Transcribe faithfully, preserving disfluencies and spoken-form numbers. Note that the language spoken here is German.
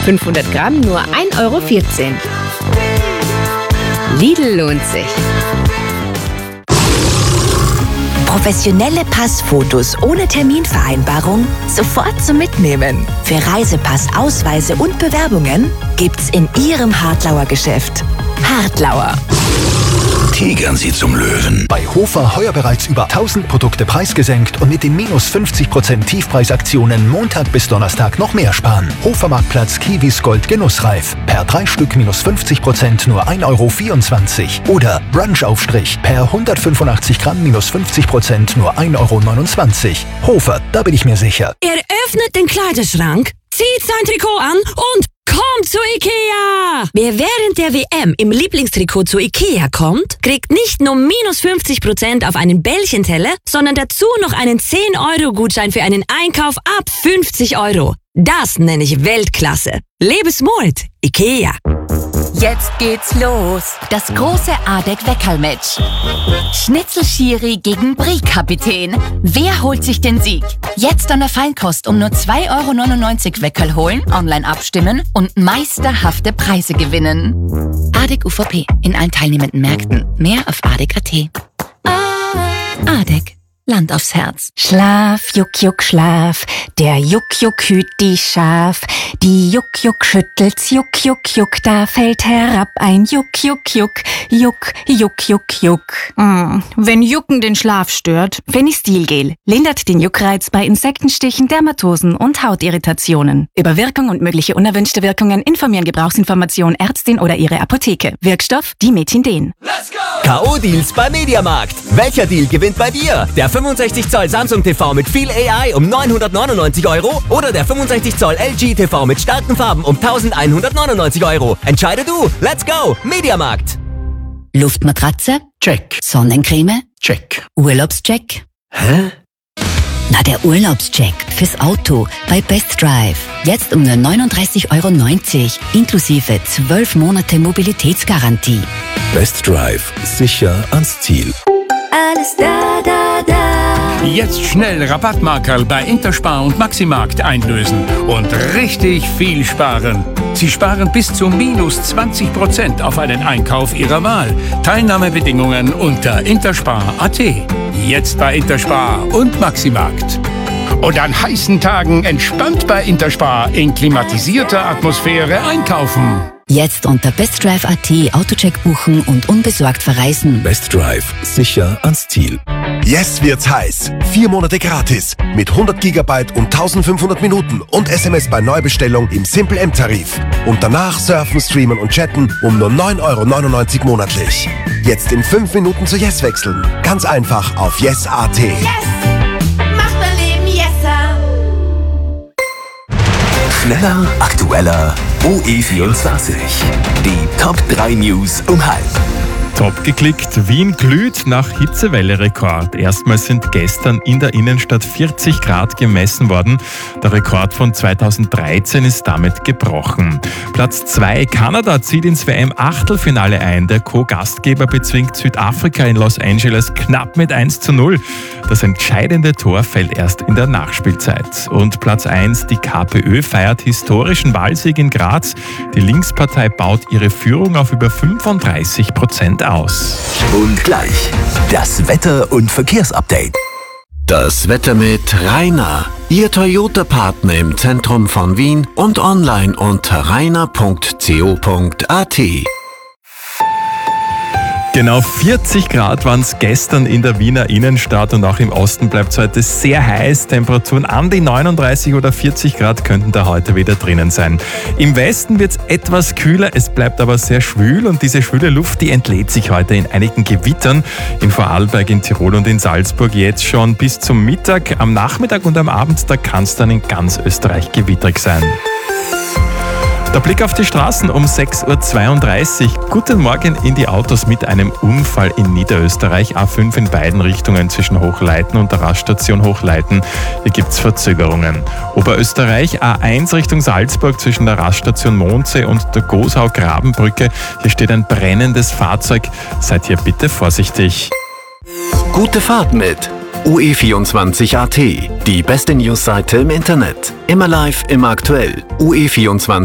fünfhundert Gramm nur ein Euro vierzehn. Lidl lohnt sich. Professionelle Passfotos ohne Terminvereinbarung sofort zum Mitnehmen. Für Reisepass, Ausweise und Bewerbungen gibt's in Ihrem Hartlauer Geschäft. Hartlauer. Tigern Sie zum Löwen. Bei Hofer heuer bereits über tausend Produkte preisgesenkt und mit den minus fünfzig Prozent Tiefpreisaktionen Montag bis Donnerstag noch mehr sparen. Hofer Marktplatz Kiwis Gold Genussreif. Per drei Stück minus fünfzig Prozent nur ein Euro vierundzwanzig. Oder Brunchaufstrich per hundertfünfundachtzig Gramm minus fünfzig Prozent nur ein Euro neunundzwanzig. Hofer, da bin ich mir sicher. Er öffnet den Kleiderschrank, zieht sein Trikot an und kommt zu Ikea! Wer während der W M im Lieblingstrikot zu Ikea kommt, kriegt nicht nur minus fünfzig Prozent auf einen Bällchenteller, sondern dazu noch einen zehn Euro Gutschein für einen Einkauf ab fünfzig Euro. Das nenne ich Weltklasse. Lebe smart, Ikea. Jetzt geht's los. Das große Adek-Weckerl-Match. Schnitzel-Schiri gegen Brie-Kapitän. Wer holt sich den Sieg? Jetzt an der Feinkost um nur zwei Euro neunundneunzig Weckerl holen, online abstimmen und meisterhafte Preise gewinnen. Adek U V P in allen teilnehmenden Märkten. Mehr auf adek punkt at. Adek. Land aufs Herz. Schlaf, Juck, Juck, Schlaf. Der Juck, Juck hüt die Schaf. Die Juck, Juck schüttelt's, Juck, Juck, Juck. Da fällt herab ein Juck, Juck, Juck. Juck, Juck, Juck, Juck. Mm, wenn Jucken den Schlaf stört, Fenistilgel lindert den Juckreiz bei Insektenstichen, Dermatosen und Hautirritationen. Über Wirkung und mögliche unerwünschte Wirkungen informieren Gebrauchsinformation Ärztin oder ihre Apotheke. Wirkstoff Dimetindin. K O-Deals bei Mediamarkt. Welcher Deal gewinnt bei dir? Der fünfundsechzig Zoll Samsung T V mit viel A I um neunhundertneunundneunzig Euro oder der fünfundsechzig Zoll L G T V mit starken Farben um eintausendeinhundertneunundneunzig Euro. Entscheide du. Let's go. Mediamarkt. Luftmatratze? Check. Sonnencreme? Check. Urlaubscheck? Hä? Na, der Urlaubscheck fürs Auto bei Best Drive. Jetzt um nur neununddreißig Euro neunzig inklusive zwölf Monate Mobilitätsgarantie. Best Drive. Sicher ans Ziel. Alles da, da, da. Jetzt schnell Rabattmarkerl bei Interspar und Maximarkt einlösen und richtig viel sparen. Sie sparen bis zu minus zwanzig Prozent auf einen Einkauf Ihrer Wahl. Teilnahmebedingungen unter interspar punkt at. Jetzt bei Interspar und Maximarkt. Und an heißen Tagen entspannt bei Interspar in klimatisierter Atmosphäre einkaufen. Jetzt unter bestdrive punkt at Autocheck buchen und unbesorgt verreisen. Best Drive. Sicher ans Ziel. Jetzt wird's heiß. Vier Monate gratis. Mit hundert Gigabyte und eintausendfünfhundert Minuten und S M S bei Neubestellung im Simple M-Tarif. Und danach surfen, streamen und chatten um nur neun Euro neunundneunzig monatlich. Jetzt in fünf Minuten zu Yes wechseln. Ganz einfach auf yes punkt at. Yes! Macht mein Leben yesser! Schneller, aktueller, O E vierundzwanzig. Die Top drei News um halb. Top geklickt, Wien glüht nach Hitzewelle-Rekord. Erstmals sind gestern in der Innenstadt vierzig Grad gemessen worden. Der Rekord von zweitausenddreizehn ist damit gebrochen. Platz zwei, Kanada zieht ins W M-Achtelfinale ein. Der Co-Gastgeber bezwingt Südafrika in Los Angeles knapp mit eins zu null. Das entscheidende Tor fällt erst in der Nachspielzeit. Und Platz eins, die KPÖ feiert historischen Wahlsieg in Graz. Die Linkspartei baut ihre Führung auf über fünfunddreißig Prozent aus. Und gleich das Wetter- und Verkehrsupdate. Das Wetter mit Rainer, Ihr Toyota-Partner im Zentrum von Wien und online unter rainer punkt co punkt at. Genau vierzig Grad waren es gestern in der Wiener Innenstadt und auch im Osten bleibt es heute sehr heiß. Temperaturen an die neununddreißig oder vierzig Grad könnten da heute wieder drinnen sein. Im Westen wird es etwas kühler, es bleibt aber sehr schwül und diese schwüle Luft, die entlädt sich heute in einigen Gewittern. In Vorarlberg, in Tirol und in Salzburg jetzt schon bis zum Mittag. Am Nachmittag und am Abend, da kann es dann in ganz Österreich gewitterig sein. Der Blick auf die Straßen um sechs Uhr zweiunddreißig. Guten Morgen in die Autos mit einem Unfall in Niederösterreich. A fünf in beiden Richtungen zwischen Hochleiten und der Raststation Hochleiten. Hier gibt es Verzögerungen. Oberösterreich A eins Richtung Salzburg zwischen der Raststation Mondsee und der Gosau-Grabenbrücke. Hier steht ein brennendes Fahrzeug. Seid hier bitte vorsichtig. Gute Fahrt mit O E vierundzwanzig punkt at. Die beste Newsseite im Internet. Immer live, immer aktuell. O E vierundzwanzig